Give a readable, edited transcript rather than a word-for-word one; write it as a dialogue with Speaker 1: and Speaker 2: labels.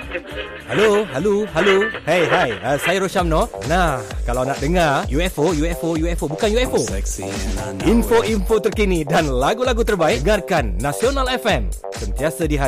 Speaker 1: Halo. Hai. Saya Roshamno. Nah, kalau nak dengar UFO, bukan UFO. Info-info terkini dan lagu-lagu terbaik, dengarkan Nasional FM. Sentiasa di hati.